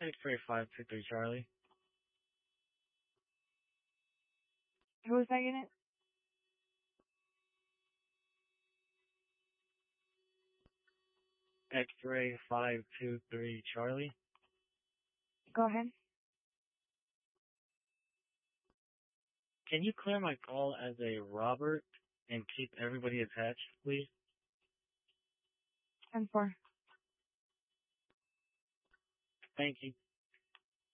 X-ray 523 Charlie. Who was that unit? X-ray 523 Charlie. Go ahead. Can you clear my call as a Robert and keep everybody attached, please? 10-4. Thank you.